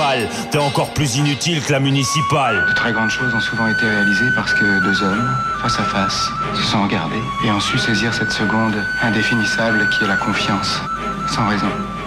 balle. T'es encore plus inutile que la municipale. De très grandes choses ont souvent été réalisées parce que deux hommes, face à face, se sont regardés et ont su saisir cette seconde indéfinissable qui est la confiance, sans raison.